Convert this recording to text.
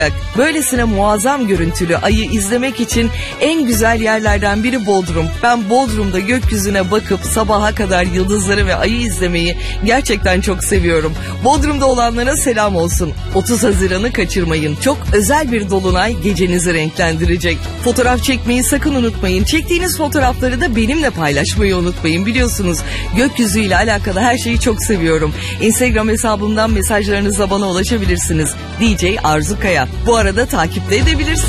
Böylesine muazzam görüntülü ayı izlemek için en güzel yerlerden biri Bodrum. Ben Bodrum'da gökyüzüne bakıp sabaha kadar yıldızları ve ayı izlemeyi gerçekten çok seviyorum. Bodrum'da olanlara selam olsun. 30 Haziran'ı kaçırmayın. Çok özel bir dolunay gecenizi renklendirecek. Fotoğraf çekmeyi sakın unutmayın. Çektiğiniz fotoğrafları da benimle paylaşmayı unutmayın. Biliyorsunuz gökyüzüyle alakalı her şeyi çok seviyorum. Instagram hesabımdan mesajlarınızla bana ulaşabilirsiniz. DJ Arzu Kaya. Bu arada takipte edebilirsiniz.